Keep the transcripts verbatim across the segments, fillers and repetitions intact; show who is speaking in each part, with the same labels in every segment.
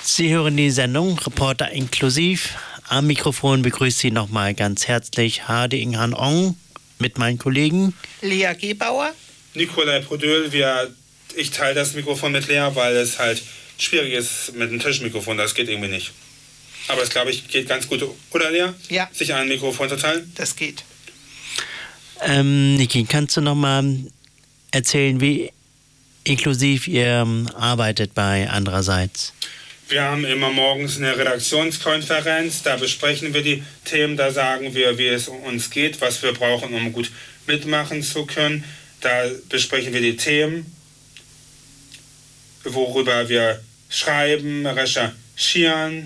Speaker 1: Sie hören die Sendung Reporter inklusiv. Am Mikrofon begrüßt Sie nochmal ganz herzlich Hade Inghan Ong mit meinen Kollegen
Speaker 2: Lea Gebauer,
Speaker 3: Nikolai Prodöl. Wir, ich teile das Mikrofon mit Lea, weil es halt schwierig ist mit einem Tischmikrofon. Das geht irgendwie nicht. Aber es, glaube ich, geht ganz gut, oder Lea?
Speaker 2: Ja.
Speaker 3: Sich ein Mikrofon zu teilen?
Speaker 2: Das geht.
Speaker 1: Ähm, Niki, kannst du nochmal erzählen, wie inklusiv ihr arbeitet bei Andererseits?
Speaker 3: Wir haben immer morgens eine Redaktionskonferenz, da besprechen wir die Themen, da sagen wir, wie es uns geht, was wir brauchen, um gut mitmachen zu können. Da besprechen wir die Themen, worüber wir schreiben, recherchieren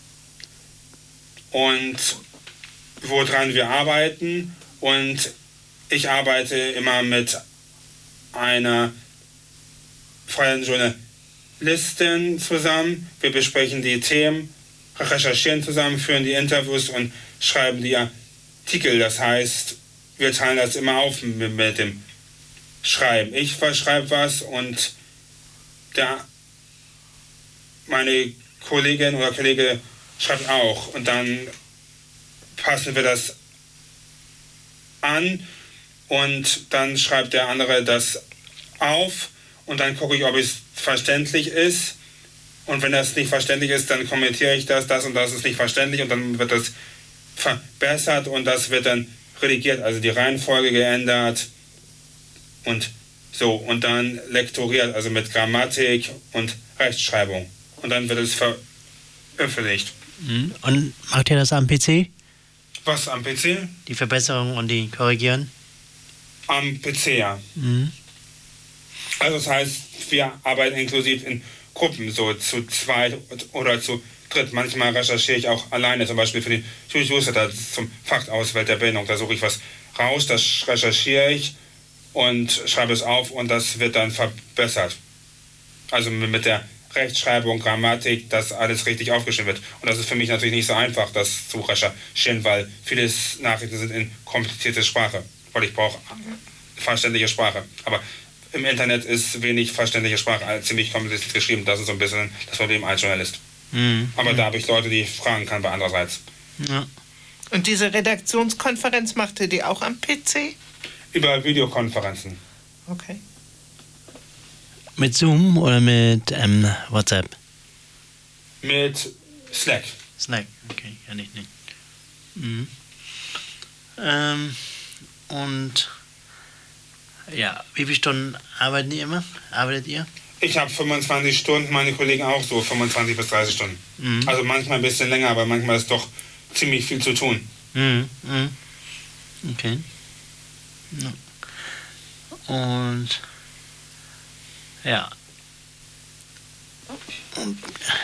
Speaker 3: und woran wir arbeiten. Und ich arbeite immer mit einer freien Journalistin zusammen. Wir besprechen die Themen, recherchieren zusammen, führen die Interviews und schreiben die Artikel. Das heißt, wir teilen das immer auf mit, mit dem Schreiben. Ich schreibe was und der, meine Kollegin oder Kollege schreibt auch. Und dann passen wir das an und dann schreibt der andere das auf und dann gucke ich, ob es verständlich ist. Und wenn das nicht verständlich ist, dann kommentiere ich das, das und das ist nicht verständlich und dann wird das verbessert und das wird dann redigiert, also die Reihenfolge geändert und so. Und dann lektoriert, also mit Grammatik und Rechtschreibung. Und dann wird es veröffentlicht.
Speaker 1: Und macht ihr das am P C?
Speaker 3: Was, am P C?
Speaker 1: Die Verbesserung und die Korrigieren?
Speaker 3: Am P C, ja.
Speaker 1: Mhm.
Speaker 3: Also das heißt, wir arbeiten inklusiv in Gruppen, so zu zweit oder zu dritt. Manchmal recherchiere ich auch alleine, zum Beispiel für den Newsletter zum Faktauswelt der Bildung. Da suche ich was raus, das recherchiere ich und schreibe es auf und das wird dann verbessert. Also mit der Rechtschreibung, Grammatik, dass alles richtig aufgeschrieben wird. Und das ist für mich natürlich nicht so einfach, das zu recherchieren, weil viele Nachrichten sind in komplizierter Sprache, weil ich brauche verständliche Sprache. Aber im Internet ist wenig verständliche Sprache, ziemlich kompliziert geschrieben. Das ist so ein bisschen das Problem als Journalist.
Speaker 1: Mhm.
Speaker 3: Aber da habe ich Leute, die ich fragen kann bei andererseits.
Speaker 1: Ja.
Speaker 2: Und diese Redaktionskonferenz macht ihr die auch am P C?
Speaker 3: Über Videokonferenzen.
Speaker 2: Okay.
Speaker 1: Mit Zoom oder mit ähm, WhatsApp?
Speaker 3: Mit Slack.
Speaker 1: Slack, okay, ja nicht, nicht. Mhm. Ähm, und ja, wie viele Stunden arbeiten ihr immer? Arbeitet ihr?
Speaker 3: Ich habe fünfundzwanzig Stunden, meine Kollegen auch so fünfundzwanzig bis dreißig Stunden.
Speaker 1: Mhm.
Speaker 3: Also manchmal ein bisschen länger, aber manchmal ist doch ziemlich viel zu tun.
Speaker 1: Mhm. Mhm. Okay. Ja. Und ja. Und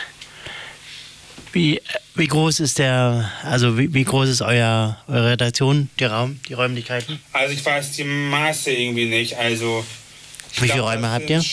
Speaker 1: wie, wie groß ist der, also wie, wie groß ist euer, eure Redaktion, die Raum, die Räumlichkeiten?
Speaker 3: Also ich weiß die Maße irgendwie nicht. Also
Speaker 1: Wie viele Räume habt ihr?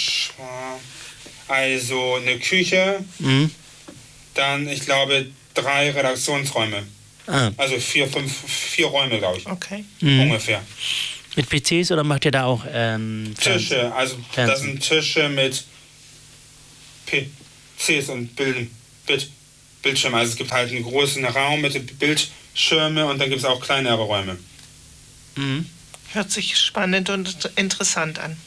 Speaker 3: Also eine Küche,
Speaker 1: Mhm.
Speaker 3: dann ich glaube drei Redaktionsräume.
Speaker 1: Ah.
Speaker 3: Also vier, fünf, vier Räume, glaube ich.
Speaker 2: Okay.
Speaker 1: Mhm.
Speaker 3: Ungefähr.
Speaker 1: Mit P Cs oder macht ihr da auch ähm,
Speaker 3: Tische, also
Speaker 1: Fernsehen.
Speaker 3: das sind Tische mit P Cs und Bild, Bild, Bildschirmen. Also es gibt halt einen großen Raum mit Bildschirmen und dann gibt es auch kleinere Räume.
Speaker 1: Mhm.
Speaker 2: Hört sich spannend und interessant an.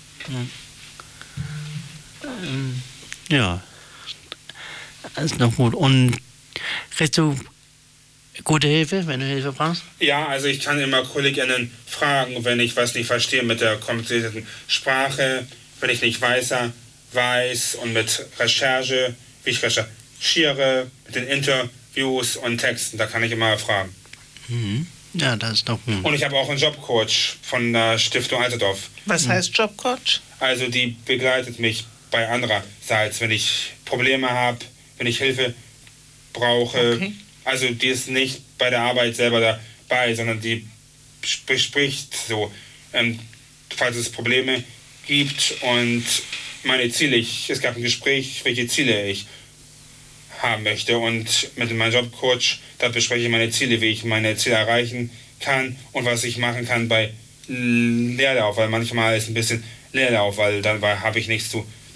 Speaker 1: Ähm, ja. Das ist noch gut. Und kriegst du gute Hilfe, wenn du Hilfe brauchst?
Speaker 3: Ja, also ich kann immer KollegInnen fragen, wenn ich was nicht verstehe mit der komplizierten Sprache, wenn ich nicht weiß, weiß und mit Recherche, wie ich recherchiere, mit den Interviews und Texten, da kann ich immer fragen.
Speaker 1: Mhm. Ja, das ist doch gut.
Speaker 3: Und ich habe auch einen Jobcoach von der Stiftung Alterdorf.
Speaker 2: Was
Speaker 1: Mhm.
Speaker 2: heißt Jobcoach?
Speaker 3: Also die begleitet mich bei andererseits, wenn ich Probleme habe, wenn ich Hilfe brauche.
Speaker 2: Okay.
Speaker 3: Also die ist nicht bei der Arbeit selber dabei, sondern die bespricht so, ähm, falls es Probleme gibt und meine Ziele. Ich, es gab ein Gespräch, welche Ziele ich haben möchte und mit meinem Jobcoach, da bespreche ich meine Ziele, wie ich meine Ziele erreichen kann und was ich machen kann bei Leerlauf, weil manchmal ist ein bisschen Leerlauf, weil dann habe ich nichts zu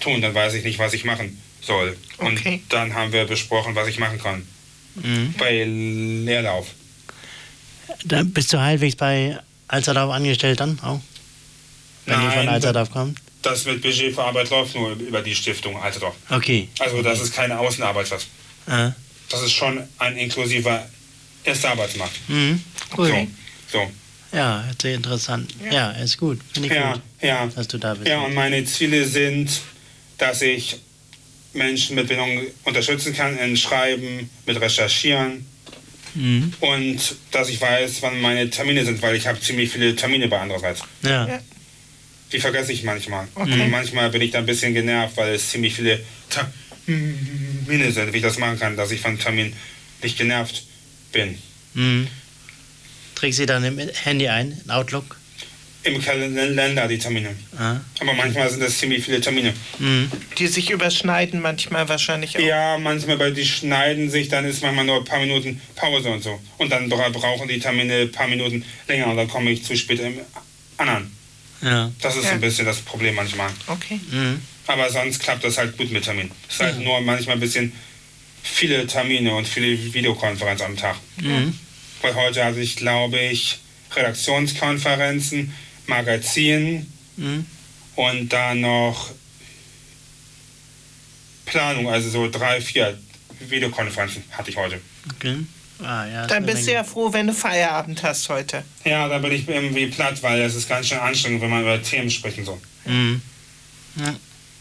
Speaker 3: tun, dann weiß ich nicht, was ich machen soll.
Speaker 2: Okay.
Speaker 3: Und dann haben wir besprochen, was ich machen kann.
Speaker 1: Mhm.
Speaker 3: Bei Leerlauf.
Speaker 1: Dann bist du halbwegs bei Alsterdorf angestellt dann auch? Wenn du von
Speaker 3: Nein,
Speaker 1: Alsterdorf kommst?
Speaker 3: das mit Budget für Arbeit läuft nur über die Stiftung Alterdorf.
Speaker 1: Okay.
Speaker 3: Also das ist keine Außenarbeitsplatz.
Speaker 1: Ah.
Speaker 3: Das ist schon ein inklusiver erster Arbeitsmarkt.
Speaker 1: Mhm. Cool.
Speaker 3: So, so.
Speaker 1: Ja, sehr interessant. Ja, ja ist gut. Finde ich
Speaker 3: Ja,
Speaker 1: gut,
Speaker 3: ja.
Speaker 1: dass du da bist.
Speaker 3: Ja, und meine Ziele sind, dass ich Menschen mit Behinderung unterstützen kann in Schreiben, mit Recherchieren
Speaker 1: Mhm.
Speaker 3: und dass ich weiß, wann meine Termine sind, weil ich habe ziemlich viele Termine bei andererseits.
Speaker 1: Ja.
Speaker 2: Ja.
Speaker 3: Die vergesse ich manchmal.
Speaker 2: Okay.
Speaker 3: Und manchmal bin ich da ein bisschen genervt, weil es ziemlich viele Termine sind, wie ich das machen kann, dass ich von Termin nicht genervt bin.
Speaker 1: Mhm. Trägst du dann im Handy ein, in Outlook?
Speaker 3: Im Kalender die Termine.
Speaker 1: Ah.
Speaker 3: Aber manchmal sind das ziemlich viele Termine.
Speaker 1: Mhm.
Speaker 2: Die sich überschneiden manchmal wahrscheinlich auch.
Speaker 3: Ja, manchmal, weil die schneiden sich, dann ist manchmal nur ein paar Minuten Pause und so. Und dann bra- brauchen die Termine ein paar Minuten länger und dann komme ich zu spät im anderen.
Speaker 1: Ja.
Speaker 3: Das ist
Speaker 2: Ja.
Speaker 3: ein bisschen das Problem manchmal.
Speaker 2: Okay.
Speaker 1: Mhm.
Speaker 3: Aber sonst klappt das halt gut mit Terminen. Es ist halt
Speaker 1: Ja.
Speaker 3: nur manchmal ein bisschen viele Termine und viele Videokonferenzen am Tag.
Speaker 1: Mhm.
Speaker 3: Weil heute hatte ich, glaube ich, Redaktionskonferenzen, Magazin
Speaker 1: Mhm.
Speaker 3: und dann noch Planung, also so drei, vier Videokonferenzen hatte ich heute.
Speaker 1: Okay. Ah, ja, ist
Speaker 2: Dann
Speaker 1: eine
Speaker 2: bist du
Speaker 1: Menge.
Speaker 2: ja froh, wenn du Feierabend hast heute.
Speaker 3: Ja, da bin ich irgendwie platt, weil es ist ganz schön anstrengend, wenn man über Themen spricht und so.
Speaker 1: Mhm. Ja.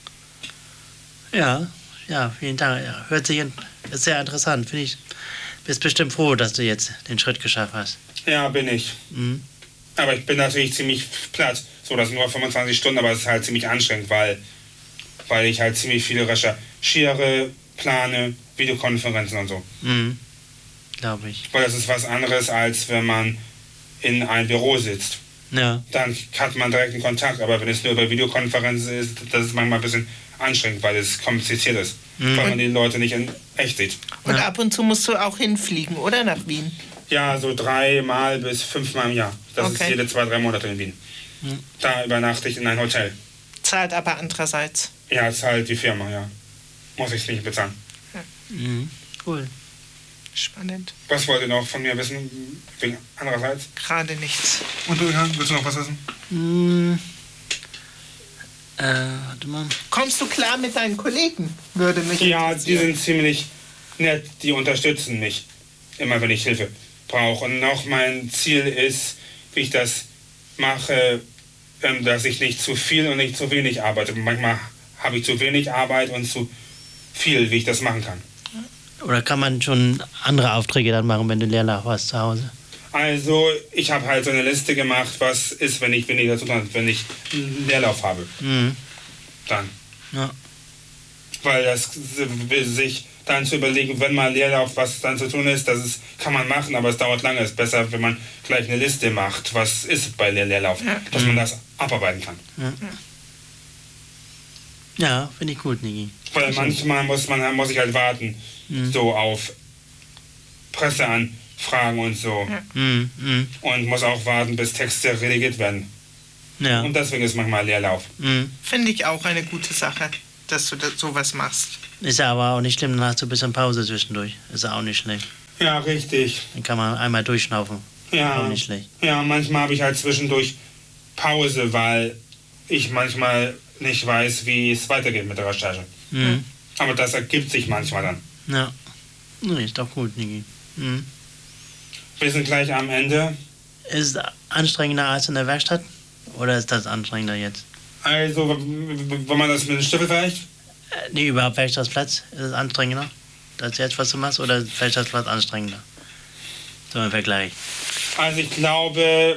Speaker 1: Ja, ja, vielen Dank. Ja, hört sich in, ist sehr interessant, finde ich. Bist bestimmt froh, dass du jetzt den Schritt geschafft hast.
Speaker 3: Ja, bin ich.
Speaker 1: Mhm.
Speaker 3: Aber ich bin natürlich ziemlich platt. So, das sind nur fünfundzwanzig Stunden, aber es ist halt ziemlich anstrengend, weil, weil ich halt ziemlich viele recherchiere, plane, Videokonferenzen und so.
Speaker 1: Mhm. Glaube ich.
Speaker 3: Weil das ist was anderes, als wenn man in einem Büro sitzt.
Speaker 1: Ja.
Speaker 3: Dann hat man direkten Kontakt, aber wenn es nur über Videokonferenzen ist, das ist manchmal ein bisschen anstrengend, weil es kompliziert ist,
Speaker 1: Mhm.
Speaker 3: weil man die Leute nicht in echt sieht.
Speaker 2: Und
Speaker 1: Ja.
Speaker 2: ab und zu musst du auch hinfliegen, oder? Nach Wien.
Speaker 3: Ja, so dreimal bis fünfmal im Jahr. Das
Speaker 2: Okay.
Speaker 3: ist jede zwei, drei Monate in Wien.
Speaker 1: Mhm.
Speaker 3: Da übernachte ich in ein Hotel.
Speaker 2: Zahlt aber andererseits.
Speaker 3: Ja, ist halt die Firma, ja. Muss ich nicht bezahlen.
Speaker 1: Mhm. Cool.
Speaker 2: Spannend.
Speaker 3: Was wollt ihr noch von mir wissen, wegen andererseits?
Speaker 2: Gerade nichts.
Speaker 3: Und du, Johann, willst du noch was wissen?
Speaker 1: Mhm. Äh, warte mal.
Speaker 2: Kommst du klar mit deinen Kollegen? Würde mich
Speaker 3: Ja, die
Speaker 2: interessieren.
Speaker 3: sind ziemlich nett, die unterstützen mich, immer wenn ich Hilfe brauche. Und noch mein Ziel ist, wie ich das mache, ähm, dass ich nicht zu viel und nicht zu wenig arbeite. Manchmal habe ich zu wenig Arbeit und zu viel, wie ich das machen kann.
Speaker 1: Oder kann man schon andere Aufträge dann machen, wenn du Leerlauf hast zu Hause?
Speaker 3: Also, ich habe halt so eine Liste gemacht, was ist, wenn ich weniger zu tun habe, wenn ich Leerlauf habe.
Speaker 1: Mhm.
Speaker 3: Dann.
Speaker 1: Ja.
Speaker 3: Weil das sich dann zu überlegen, wenn mal Leerlauf, was dann zu tun ist, das ist, kann man machen, aber es dauert lange. Es ist besser, wenn man gleich eine Liste macht, was ist bei Leer- Leerlauf,
Speaker 2: Ja.
Speaker 3: dass man das abarbeiten kann.
Speaker 1: Ja, finde ich gut, Niki.
Speaker 3: Weil manchmal muss man muss ich halt warten,
Speaker 1: Mhm.
Speaker 3: so auf Presseanfragen und so.
Speaker 2: Ja.
Speaker 1: Mhm. Mhm.
Speaker 3: Und muss auch warten, bis Texte redigiert werden.
Speaker 1: Ja.
Speaker 3: Und deswegen ist manchmal Leerlauf.
Speaker 1: Mhm.
Speaker 2: Finde ich auch eine gute Sache, dass du das, sowas machst.
Speaker 1: Ist ja aber auch nicht schlimm, dann hast du ein bisschen Pause zwischendurch. Ist ja auch nicht schlecht.
Speaker 3: Ja, richtig.
Speaker 1: Dann kann man einmal durchschnaufen.
Speaker 3: Ja,
Speaker 1: Auch nicht schlecht.
Speaker 3: ja, manchmal habe ich halt zwischendurch Pause, weil ich manchmal nicht weiß, wie es weitergeht mit der Recherche.
Speaker 1: Mhm.
Speaker 3: Aber das ergibt sich manchmal dann.
Speaker 1: Ja. Nee, ist doch gut, Niki. Mhm.
Speaker 3: Wir sind gleich am Ende.
Speaker 1: Ist es anstrengender als in der Werkstatt? Oder ist das anstrengender jetzt?
Speaker 3: Also, w- w- wenn man das mit dem Stiefel vergleicht,
Speaker 1: Äh, nee, überhaupt Werkstattsplatz? Ist es anstrengender? Das jetzt, was du machst? Oder ist Werkstattplatz anstrengender? So im Vergleich.
Speaker 3: also ich glaube,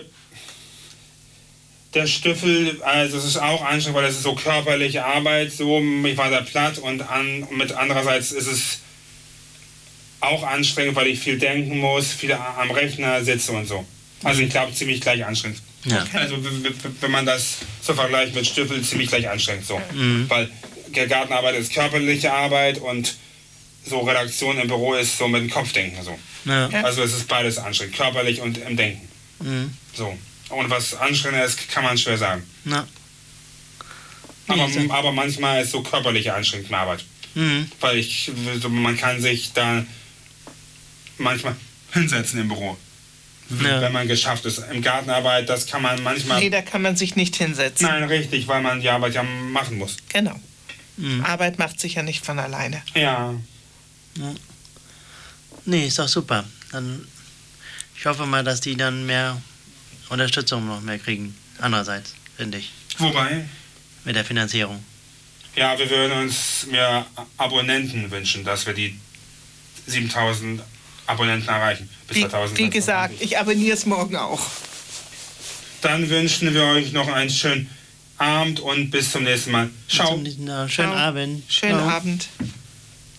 Speaker 3: der Stiefel, also es ist auch anstrengend, weil es ist so körperliche Arbeit, so, ich war da platt und an, mit andererseits ist es auch anstrengend, weil ich viel denken muss, viel a- am Rechner sitze und so. Also ich glaube, ziemlich gleich anstrengend.
Speaker 1: Ja.
Speaker 2: Okay.
Speaker 3: Also w- w- wenn man das so vergleicht mit Stiefel, ziemlich gleich anstrengend so.
Speaker 1: Mhm.
Speaker 3: Weil der Gartenarbeit ist körperliche Arbeit und so Redaktion im Büro ist so mit dem Kopfdenken so.
Speaker 1: Ja.
Speaker 2: Ja.
Speaker 3: Also es ist beides anstrengend, körperlich und im Denken.
Speaker 1: Mhm.
Speaker 3: So. Und was anstrengender ist, kann man schwer sagen.
Speaker 1: Na.
Speaker 3: Aber,
Speaker 1: Nee, so-
Speaker 3: aber manchmal ist so körperliche anstrengende Arbeit.
Speaker 1: Mhm.
Speaker 3: Weil ich, so, man kann sich da manchmal hinsetzen im Büro.
Speaker 1: Ja.
Speaker 3: Wenn man geschafft ist. Im Gartenarbeit, das kann man manchmal...
Speaker 2: Nee, da kann man sich nicht hinsetzen.
Speaker 3: Nein, richtig, weil man die Arbeit ja machen muss.
Speaker 2: Genau.
Speaker 1: Mhm.
Speaker 2: Arbeit macht sich ja nicht von alleine.
Speaker 3: Ja.
Speaker 1: Nee, ist doch super. Dann, ich hoffe mal, dass die dann mehr Unterstützung noch mehr kriegen. Andererseits, finde ich,
Speaker 3: Wobei,
Speaker 1: mit der Finanzierung.
Speaker 3: ja, wir würden uns mehr Abonnenten wünschen, dass wir die siebentausend Abonnenten erreichen. Bis
Speaker 2: Wie,
Speaker 3: zweitausend.
Speaker 2: wie gesagt, ich abonniere es morgen auch.
Speaker 3: Dann wünschen wir euch noch einen schönen Abend und bis zum nächsten Mal. Ciao.
Speaker 1: Zum nächsten Mal. Schönen
Speaker 2: Ciao.
Speaker 1: Abend.
Speaker 2: Schönen
Speaker 1: Ciao.
Speaker 2: Abend.